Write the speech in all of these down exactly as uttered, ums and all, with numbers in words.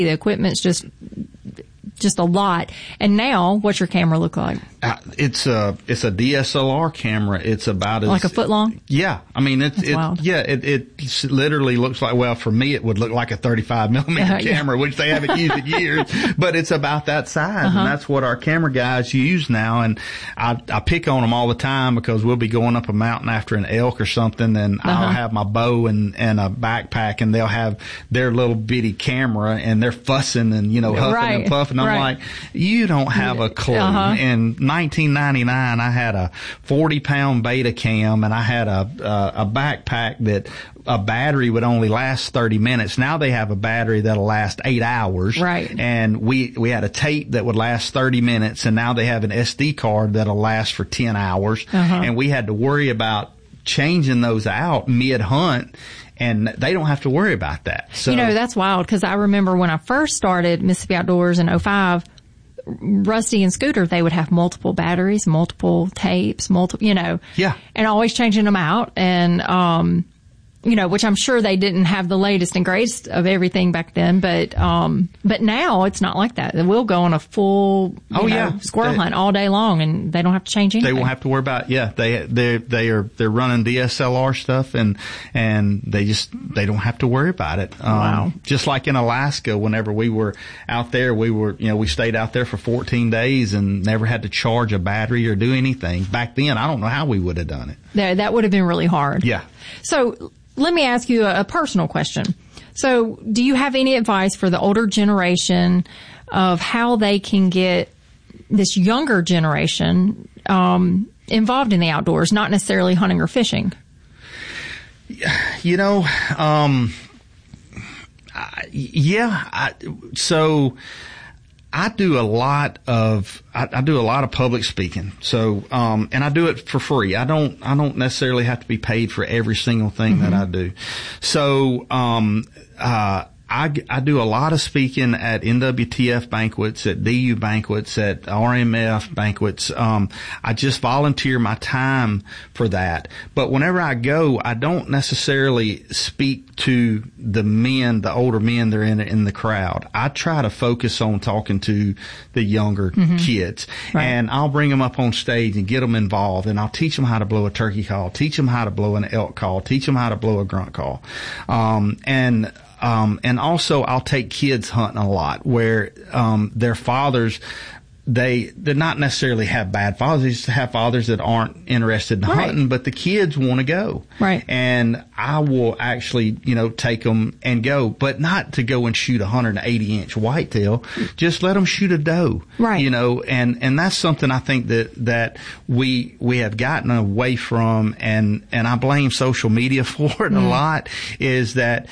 The equipment's just just a lot. And now, what's your camera look like? Uh, it's a it's a D S L R camera. It's about as like a foot long. Yeah, I mean it's it, yeah it it literally looks like, well, for me it would look like a thirty-five millimeter uh, camera, yeah. which they haven't used in years, but it's about that size, uh-huh. and that's what our camera guys use now. And I I pick on them all the time because we'll be going up a mountain after an elk or something, and uh-huh. I'll have my bow and and a backpack, and they'll have their little bitty camera, and they're fussing and you know huffing right. and puffing. I'm right. like, you don't have a clue. Uh-huh. And nineteen ninety-nine, I had a forty pound Beta Cam, and I had a, a, a backpack that a battery would only last thirty minutes. Now they have a battery that'll last eight hours. Right. And we, we had a tape that would last thirty minutes, and now they have an S D card that'll last for ten hours. Uh-huh. And we had to worry about changing those out mid-hunt. And they don't have to worry about that. So, you know, that's wild because I remember when I first started Mississippi Outdoors in oh five, Rusty and Scooter, they would have multiple batteries, multiple tapes, multiple, you know. Yeah. And always changing them out. And, um, you know, which I'm sure they didn't have the latest and greatest of everything back then, but, um, but now it's not like that. We'll go on a full, you oh, know, yeah. squirrel they, hunt all day long and they don't have to change anything. They won't have to worry about, yeah, they, they, they are, they're running D S L R stuff and, and they just, they don't have to worry about it. Um, wow. Just like in Alaska, whenever we were out there, we were, you know, we stayed out there for fourteen days and never had to charge a battery or do anything. Back then, I don't know how we would have done it. There, that would have been really hard. Yeah. So, let me ask you a, a personal question. So, do you have any advice for the older generation of how they can get this younger generation um, involved in the outdoors, not necessarily hunting or fishing? You know, um, I, yeah. I, so. I do a lot of, I, I do a lot of public speaking. So, um, and I do it for free. I don't, I don't necessarily have to be paid for every single thing mm-hmm. that I do. So, um, uh, I, I do a lot of speaking at N W T F banquets, at D U banquets, at R M F banquets. Um, I just volunteer my time for that. But whenever I go, I don't necessarily speak to the men, the older men that are in, in the crowd. I try to focus on talking to the younger mm-hmm. kids. Right. And I'll bring them up on stage and get them involved. And I'll teach them how to blow a turkey call, teach them how to blow an elk call, teach them how to blow a grunt call. Um, and Um, and also I'll take kids hunting a lot where, um, their fathers, they, they not necessarily have bad fathers. They just have fathers that aren't interested in right. hunting, but the kids want to go. Right. And I will actually, you know, take them and go, but not to go and shoot a one hundred eighty inch whitetail. Just let them shoot a doe. Right. You know, and, and that's something I think that, that we, we have gotten away from, and, and I blame social media for it mm. a lot, is that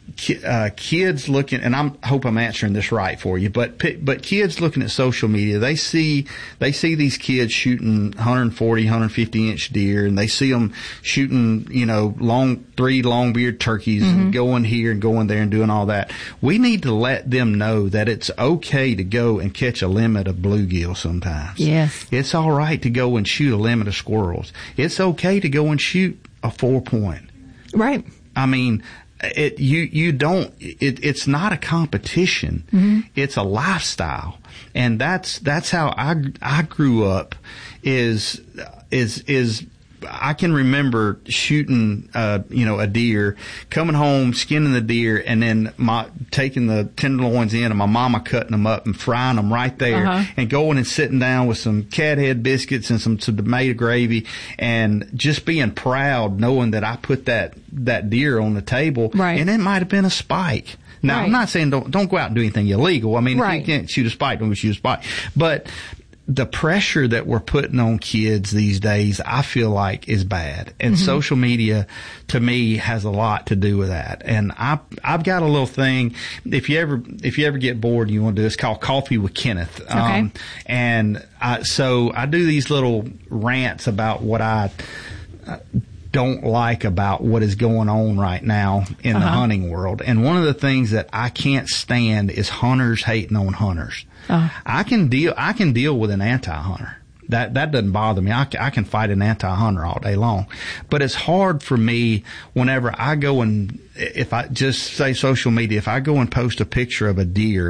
Uh, kids looking, and I hope I'm answering this right for you, but but kids looking at social media, they see they see these kids shooting one forty, one fifty inch deer, and they see them shooting, you know, long three long-beard turkeys mm-hmm. and going here and going there and doing all that. We need to let them know that it's okay to go and catch a limit of bluegill sometimes. Yes, it's all right to go and shoot a limit of squirrels. It's okay to go and shoot a four point. Right. I mean. It, you, you don't, it, it's not a competition. Mm-hmm. It's a lifestyle. And that's, that's how I, I grew up is, is, is, I can remember shooting, uh, you know, a deer, coming home, skinning the deer, and then my, taking the tenderloins in and my mama cutting them up and frying them right there uh-huh. and going and sitting down with some cat head biscuits and some, some tomato gravy and just being proud knowing that I put that, that deer on the table. Right. And it might have been a spike. Now, right. I'm not saying don't, don't go out and do anything illegal. I mean, right. if you can't shoot a spike, don't go shoot a spike. But, the pressure that we're putting on kids these days, I feel like is bad. And mm-hmm. social media to me has a lot to do with that. And I, I've got a little thing. If you ever, if you ever get bored and you want to do it, it's called Coffee with Kenneth. Okay. Um, and I, so I do these little rants about what I, uh, don't like about what is going on right now in uh-huh. the hunting world. And one of the things that I can't stand is hunters hating on hunters. Uh-huh. I can deal, I can deal with an anti-hunter. That, that doesn't bother me. I, I can fight an anti-hunter all day long. But it's hard for me whenever I go and, if I just say social media, if I go and post a picture of a deer